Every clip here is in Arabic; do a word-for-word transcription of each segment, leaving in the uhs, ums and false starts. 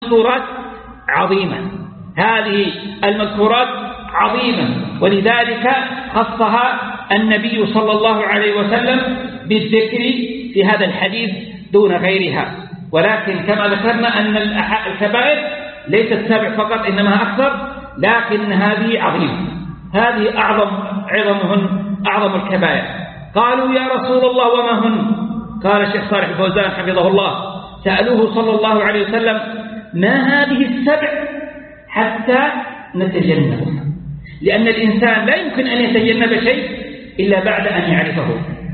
المذكورات عظيمة، هذه المذكورات عظيمة، ولذلك خصها النبي صلى الله عليه وسلم بالذكر في هذا الحديث دون غيرها. ولكن كما ذكرنا أن الكبائر ليست سبع فقط إنما أكثر، لكن هذه عظيمة، هذه أعظم عظمهن أعظم الكبائر. قالوا يا رسول الله وما هن؟ قال الشيخ صالح الفوزان حفظه الله سألوه صلى الله عليه وسلم ما هذه السبع حتى نتجنبها، لأن الإنسان لا يمكن أن يتجنب شيء إلا بعد أن يعرفه.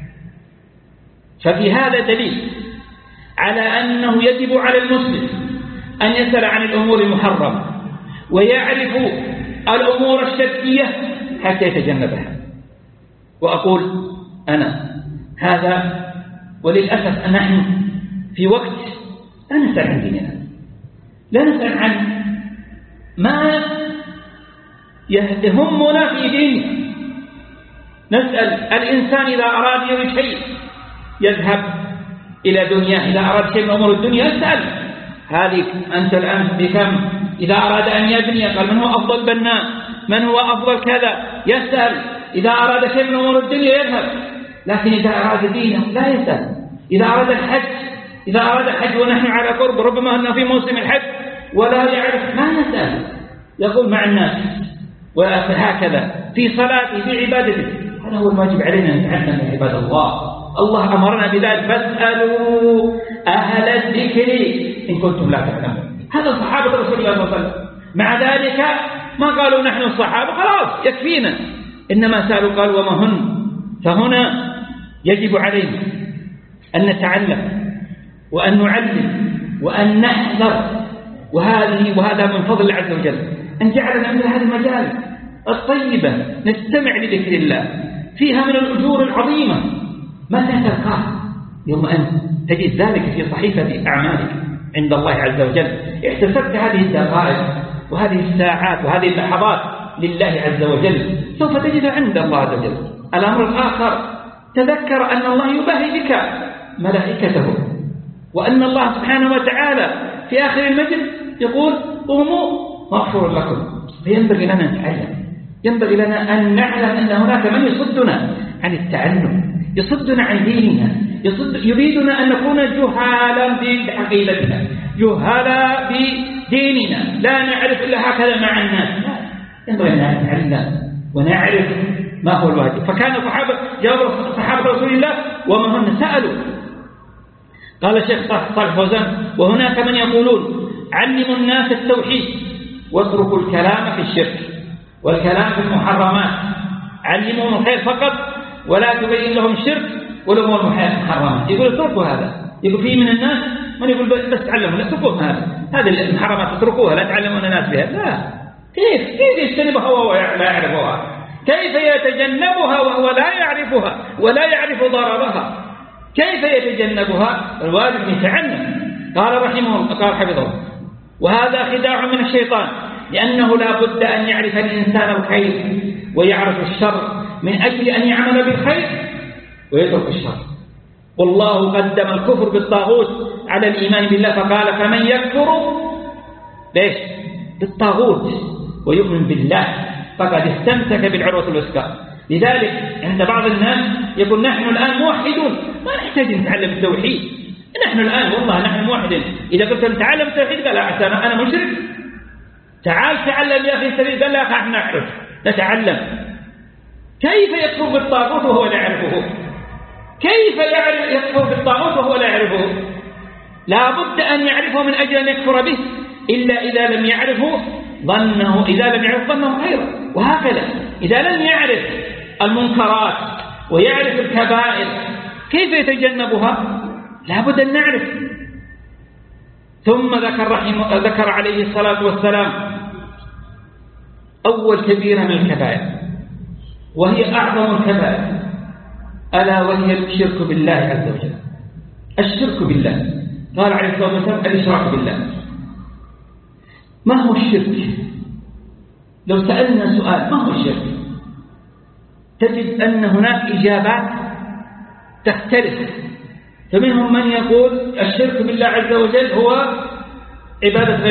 ففي هذا دليل على أنه يجب على المسلم أن يسأل عن الأمور المحرمة ويعرف الأمور الشركية حتى يتجنبها. وأقول أنا هذا، وللأسف نحن في وقت لا نسأل عن ديننا، لا نسأل عن ما يهمنا في ديننا. نسأل الإنسان إذا أراد يريد شيء يذهب إلى دنيا، إذا أراد شيء من أمور الدنيا يسأل هذه أنت الآن بكم، إذا أراد أن يبني قال من هو أفضل بناء، من هو أفضل كذا، يسأل. إذا أراد شيء من أمور الدنيا يذهب، لكن إذا أراد دينه لا يسأل. إذا أراد الحج، إذا أراد الحج ونحن على قرب ربما أنه في موسم الحج ولا يعرف ما يسأل، يقول مع الناس وهكذا في صلاته في عبادته. هذا هو الواجب علينا أن نتعلم من عباد الله. الله أمرنا بذلك فاسألوا أهل الذكر إن كنتم لا تعلمون. هذا صحابة رسول الله صلى الله عليه وسلم، مع ذلك ما قالوا نحن الصحابة خلاص يكفينا، إنما سألوا قالوا وما هن. فهنا يجب علينا أن نتعلم وأن نعلم وأن نحذر، وهذه وهذا من فضل الله عز وجل أن جعلنا من هذه المجال الطيبة نستمع لذكر الله فيها من الأجور العظيمة. متى تلقاه؟ يوم أن تجد ذلك في صحيفة أعمالك عند الله عز وجل. احتسبت هذه الدقائق وهذه الساعات وهذه اللحظات لله عز وجل، سوف تجد عند الله عز وجل. الأمر الآخر تذكر أن الله يباهي بك ملائكته، وأن الله سبحانه وتعالى في آخر المجلس يقول قوموا مغفور لكم. فينبغي لنا أن نتعلم، ينبغي لنا أن نعلم أن هناك من يصدنا عن التعلم، يصدنا عن ديننا، يصد يريدنا أن نكون جهالا بعقيدتنا، جهالا بديننا، لا نعرف إلا هكذا مع الناس. ينبغي أن نتعلم ونعرف ما هو الواجب. فكان الصحابة جاءوا صحابة رسول الله وما هن سألوا. قال الشيخ صالح الفوزان وهناك من يقولون علموا الناس التوحيد واتركوا الكلام في الشرك والكلام في المحرمات، علموهم الخير فقط ولا تبين لهم الشرك والأمور المحرمات. يقول اتركوا هذا. يقول في من الناس من يقول بس تعلموا، لا اتركوا هذا، هذه المحرمات اتركوها لا تعلمون الناس بها. لا، كيف كيف يجتنبها وهو لا يعرفها؟ كيف يتجنبها وهو لا يعرفها ولا يعرف ضررها؟ كيف يتجنبها؟ الواجب يتعلم. قال رحمه الله قال حفظه وهذا خداع من الشيطان، لأنه لا بد أن يعرف الإنسان الخير ويعرف الشر من أجل أن يعمل بالخير ويترك الشر. والله قدم الكفر بالطاغوت على الإيمان بالله فقال فمن يكفر ليش بالطاغوت ويؤمن بالله فقد استمسك بالعروة الوثقى. لذلك عند بعض الناس يقول نحن الآن موحدون ما نحتاج نتعلم التوحيد، نحن الآن والله نحن موحدين. إذا قلت نتعلم التوحيد قال أنا مشرك، تعال تعلم يا أخي سبيل، قال لا أخي احنا نعرف نتعلم. كيف يكفر بالطاغوت وهو لا يعرفه؟ كيف يعرف يكفر بالطاغوت وهو لا يعرفه؟ لا بد أن يعرفه من أجل أن يكفر به، إلا إذا لم يعرفه ظنه، إذا لم يعرف ظنه خيرا. وهكذا إذا لم يعرف المنكرات ويعرف الكبائر كيف يتجنبها؟ لا بد أن نعرف. ثم ذكر رحمه ذكر عليه الصلاة والسلام أول كبيرة من الكبائر وهي أعظم الكبائر، ألا وهي الشرك بالله عز وجل. الشرك بالله قال عليه الصلاة والسلام الإشراك بالله. ما هو الشرك؟ لو سألنا سؤال ما هو الشرك تجد أن هناك إجابات تختلف. فمنهم من يقول الشرك بالله عز وجل هو عبادة